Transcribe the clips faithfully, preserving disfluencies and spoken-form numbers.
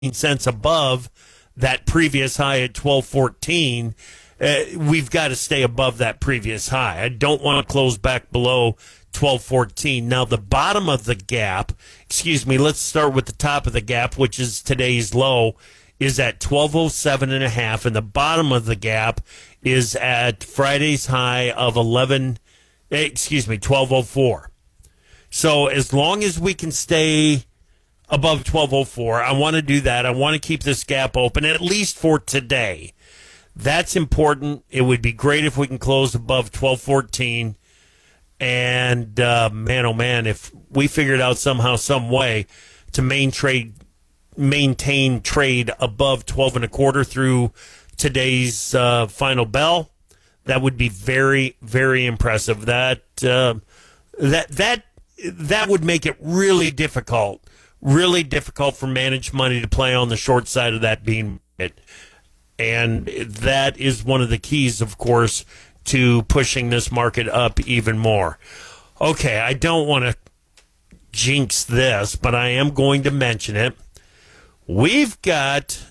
cents above that previous high at twelve fourteen. Uh, we've got to stay above that previous high. I don't want to close back below twelve fourteen. Now, the bottom of the gap, excuse me, let's start with the top of the gap, which is today's low, is at twelve oh seven and a half, and the bottom of the gap is at Friday's high of eleven, excuse me, twelve oh four. So as long as we can stay above twelve oh four, I want to do that. I want to keep this gap open, at least for today. That's important. It would be great if we can close above twelve fourteen. And, uh, man, oh, man, if we figured out somehow, some way to main trade, maintain trade above twelve and a quarter through today's uh, final bell, that would be very, very impressive. That, uh, that, that, that would make it really difficult, really difficult for managed money to play on the short side of that bean market. And that is one of the keys, of course, to pushing this market up even more. Okay, I don't want to jinx this, but I am going to mention it. We've got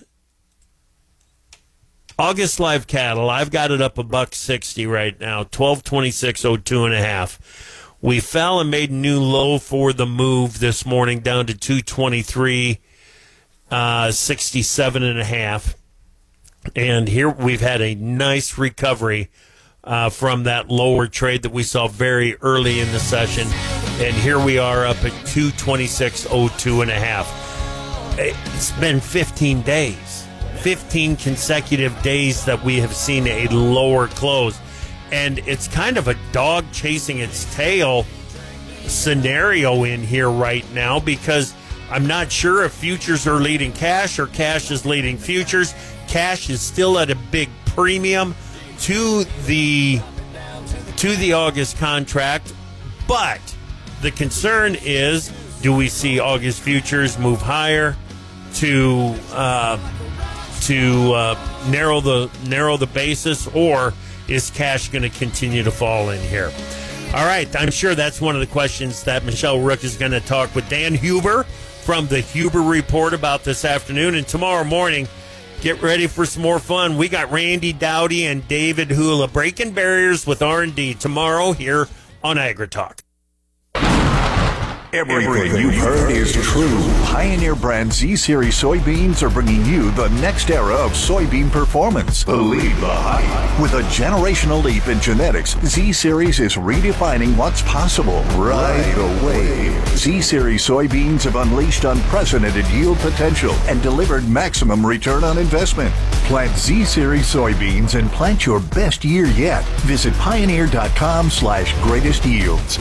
August live cattle. I've got it up a buck sixty right now, twelve twenty-six oh two and a half. We fell and made a new low for the move this morning down to two twenty-three uh, sixty-seven and a half. And here we've had a nice recovery uh, from that lower trade that we saw very early in the session. And here we are up at two twenty-six oh two and a half. It's been fifteen days, fifteen consecutive days that we have seen a lower close. And it's kind of a dog chasing its tail scenario in here right now, because I'm not sure if futures are leading cash or cash is leading futures. Cash is still at a big premium to the to the August contract, but the concern is, do we see August futures move higher to uh, to uh, narrow the narrow the basis, or is cash going to continue to fall in here? All right, I'm sure that's one of the questions that Michelle Rook is going to talk with Dan Huber from the Huber Report about this afternoon. And tomorrow morning, get ready for some more fun. We got Randy Dowdy and David Hula breaking barriers with R and D tomorrow here on AgriTalk. Everything you've heard is true. Pioneer brand Z-Series soybeans are bringing you the next era of soybean performance. Believe the hype. With a generational leap in genetics, Z-Series is redefining what's possible right away. Z-Series soybeans have unleashed unprecedented yield potential and delivered maximum return on investment. Plant Z-Series soybeans and plant your best year yet. Visit pioneer.com slash greatest yields.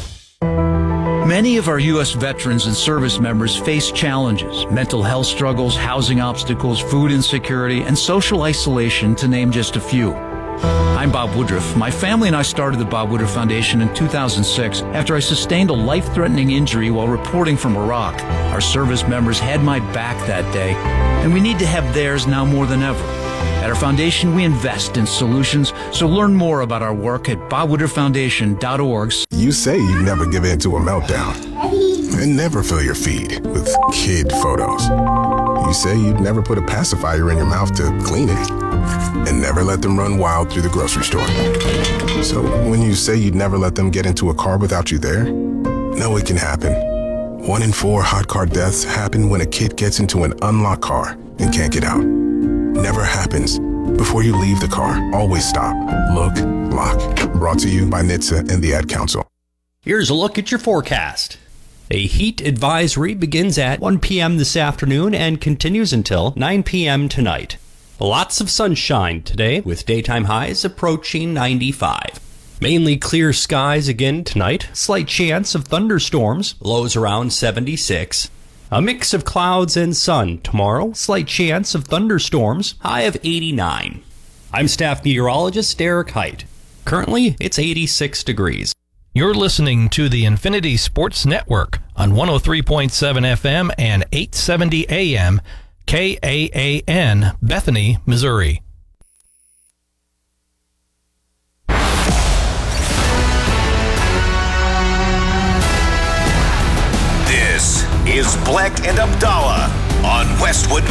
Many of our U S veterans and service members face challenges, mental health struggles, housing obstacles, food insecurity, and social isolation, to name just a few. I'm Bob Woodruff. My family and I started the Bob Woodruff Foundation in two thousand six after I sustained a life-threatening injury while reporting from Iraq. Our service members had my back that day, and we need to have theirs now more than ever. At our foundation, we invest in solutions, so learn more about our work at bob woodruff foundation dot org. You say you never give in to a meltdown and never fill your feed with kid photos. You say you'd never put a pacifier in your mouth to clean it and never let them run wild through the grocery store. So when you say you'd never let them get into a car without you there, no, it can happen. One in four hot car deaths happen when a kid gets into an unlocked car and can't get out. Never happens. Before you leave the car, always stop, look, lock. Brought to you by N H T S A and the Ad Council. Here's a look at your forecast. A heat advisory begins at one p.m. this afternoon and continues until nine p.m. tonight. Lots of sunshine today, with daytime highs approaching ninety-five. Mainly clear skies again tonight. Slight chance of thunderstorms, lows around seventy-six. A mix of clouds and sun tomorrow. Slight chance of thunderstorms, high of eighty-nine. I'm staff meteorologist Derek Height. Currently, it's eighty-six degrees. You're listening to the Infinity Sports Network on one oh three point seven F M and eight seventy A M, K A A N, Bethany, Missouri. This is Black and Abdallah on Westwood